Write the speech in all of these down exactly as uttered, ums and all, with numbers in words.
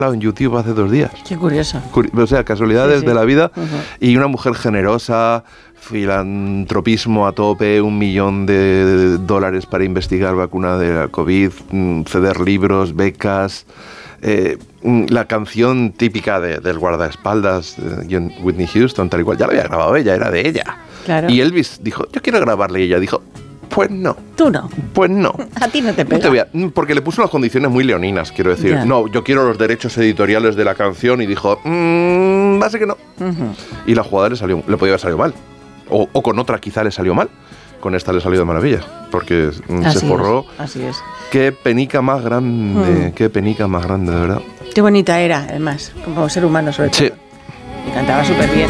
en YouTube hace dos días. Qué curioso. Curi- o sea, casualidades Sí, sí. de la vida. Uh-huh. Y una mujer generosa, filantropismo a tope, un millón de dólares para investigar vacuna de la COVID, mm, ceder libros, becas, eh, mm, la canción típica de, del guardaespaldas, de Whitney Houston, tal y cual, ya la había grabado ella, era de ella. Claro. Y Elvis dijo, yo quiero grabarle, y ella dijo, pues no. Tú no. Pues no. A ti no te No pega. te voy a- porque le puso unas condiciones muy leoninas, quiero decir. Ya. No, yo quiero los derechos editoriales de la canción, y dijo, mmm, va a ser que no. Uh-huh. Y la jugada le salió, le podía haber salido mal. O, o con otra quizá le salió mal. Con esta le salió de maravilla. Porque mm, Así se forró. es, así es. Qué penica más grande. Mm. Qué penica más grande, de verdad. Qué bonita era, además, como ser humano sobre todo. Sí. Y cantaba súper bien.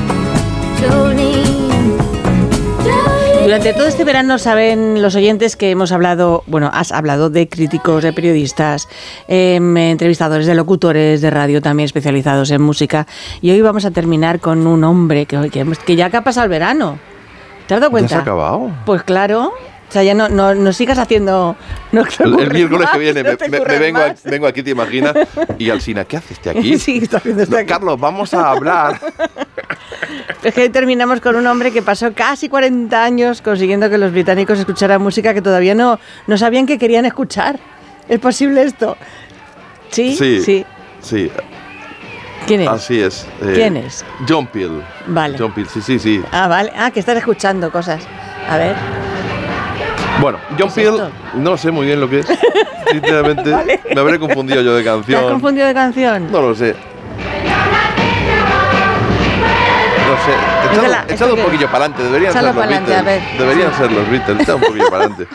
Durante todo este verano saben los oyentes que hemos hablado, bueno, has hablado de críticos, de periodistas, eh, entrevistadores, de locutores de radio también especializados en música. Y hoy vamos a terminar con un hombre que, que, que ya que ha pasado el verano. ¿Te has dado cuenta? ¿Ya se ha acabado? Pues claro. O sea, ya no, no, no sigas haciendo... No te El, el ocurres miércoles más, que viene no me, te me- me ocurres vengo, más. a- vengo aquí, te imaginas. Y Alsina, ¿qué haces aquí? Sí, está haciendo esto No, aquí. Carlos, vamos a hablar. Es que hoy terminamos con un hombre que pasó casi cuarenta años consiguiendo que los británicos escucharan música que todavía no, no sabían que querían escuchar. ¿Es posible esto? ¿Sí? Sí. Sí. Sí, ¿Quién es? así es. Eh, ¿Quién es? John Peel. Vale. John Peel, sí, sí, sí. Ah, vale. Ah, que estás escuchando cosas. A ver. Bueno, John ¿Qué es Peel, esto? no sé muy bien lo que es. Sinceramente, Vale. me habré confundido yo de ¿Te has canción. confundido de canción? No lo sé. No sé. Es Echado, de la- echado ¿esto un qué? poquillo para adelante. Deberían Échalo ser los pa'lante, Beatles. a ver. Deberían ser los Beatles. Echado un poquillo para adelante.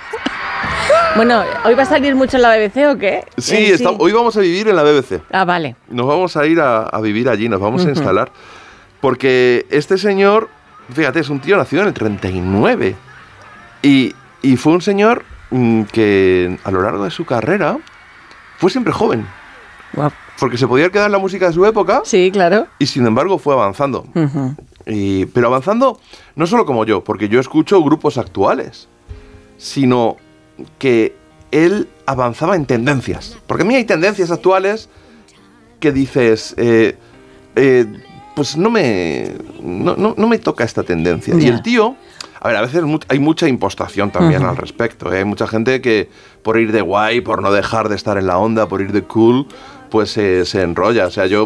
Bueno, ¿hoy va a salir mucho en la B B C o qué? Sí, Eh, está- hoy vamos a vivir en la B B C. Ah, vale. Nos vamos a ir a, a vivir allí, nos vamos Ujú. a instalar. Porque este señor, fíjate, es un tío nacido en el treinta y nueve. Y, y fue un señor mm, que a lo largo de su carrera fue siempre joven. Guau. Porque se podía quedar en la música de su época Sí, claro. y sin embargo fue avanzando. Ujú. Y, pero avanzando no solo como yo, porque yo escucho grupos actuales, sino que él avanzaba en tendencias. Porque a mí hay tendencias actuales que dices, eh, eh, pues no me, no, no, no me toca esta tendencia. Ya. Y el tío, a ver, a veces mu- hay mucha impostación también Ujú. al respecto. ¿eh? Hay mucha gente que por ir de guay, por no dejar de estar en la onda, por ir de cool, pues se, se enrolla. O sea, yo...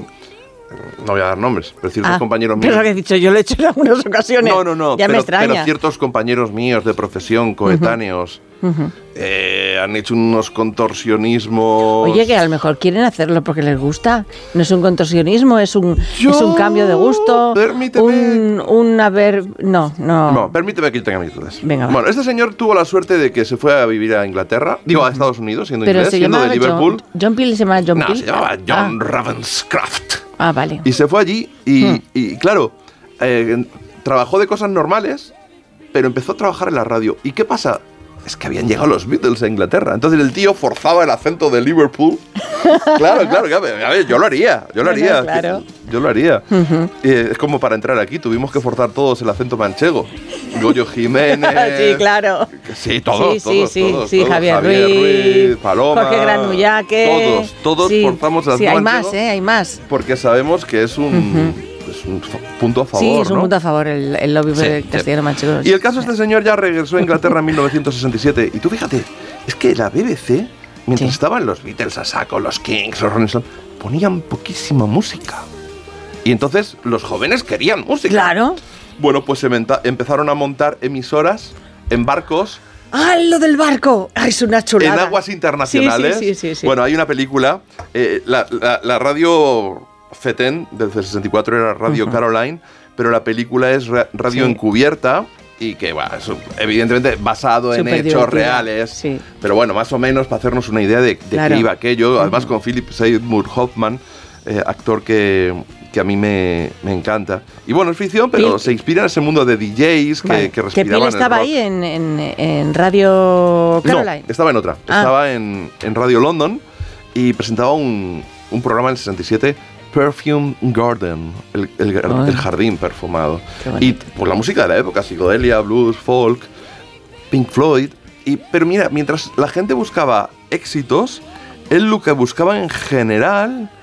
No voy a dar nombres, pero ciertos Ah, compañeros pero míos... lo que he dicho, yo lo he hecho en algunas ocasiones. No, no, no, Ya pero, me extraña. pero ciertos compañeros míos de profesión, coetáneos, Ujú. eh, han hecho unos contorsionismos... Oye, que a lo mejor quieren hacerlo porque les gusta. No es un contorsionismo, es un, Yo- es un cambio de gusto. permíteme. Un, un haber... No, no. No, permíteme que yo tenga mis dudas. Venga, va. Bueno, este señor tuvo la suerte de que se fue a vivir a Inglaterra, digo, a Estados Unidos, siendo Pero inglés, se siendo llamaba de Liverpool. John, John Peel se llama John No, Peel. se llamaba John Ah, Ravenscraft. ah, vale. Y se fue allí y, Hmm. y, claro, eh, trabajó de cosas normales, pero empezó a trabajar en la radio. ¿Y qué pasa? Es que habían llegado los Beatles a Inglaterra. Entonces el tío forzaba el acento de Liverpool. Claro, claro, a ver, a ver, yo lo haría, yo lo Bueno, haría. claro. Yo lo haría. Ujú. Eh, es como para entrar aquí, tuvimos que forzar todos el acento manchego. Goyo Jiménez. Sí, claro. Sí, todos, Sí, sí, todos, sí, todos, sí, todos. Javier Ruiz, Paloma. Jorge Granullaque. Todos, todos Sí, forzamos el acento Sí, hay manchego más, ¿eh? Hay más. porque sabemos que es un, es un fa- punto a favor, Sí, es un ¿no? punto a favor el, el lobby Sí, del sí. castellano manchego. Y el caso, este señor ya regresó a Inglaterra en mil novecientos sesenta y siete. Y tú fíjate, es que la B B C, mientras Sí. estaban los Beatles a saco, los Kings, los Rolling Stones, ponían poquísima música. Y entonces los jóvenes querían música. Claro. Bueno, pues se menta- empezaron a montar emisoras en barcos ¡Ah, lo del barco! ¡Ay, es una chulada! en aguas internacionales. Sí, sí, sí, sí, sí. Bueno, hay una película, eh, la, la- la radio F T N desde el sesenta y cuatro era Radio Ujú. Caroline, pero la película es ra- radio Sí. encubierta y que, bueno, es evidentemente basado en Súper hechos divertida, reales, sí. pero bueno, más o menos para hacernos una idea de, de Claro. qué iba aquello, además con Philip Seymour Hoffman, eh, actor que, que a mí me, me encanta. Y bueno, es ficción, pero Phil- se inspira en ese mundo de D Js que, Vale. que Phil respiraban el estaba rock. ahí en, en, en Radio Caroline. No, estaba en otra. Ah. Estaba en, en Radio London y presentaba un, un programa en el sesenta y siete, Perfume Garden, el, el, gar- Ay. el jardín perfumado. Qué Y bonito. por la música de la época, psicodelia, blues, folk, Pink Floyd. Y, pero mira, mientras la gente buscaba éxitos, él lo que buscaba en general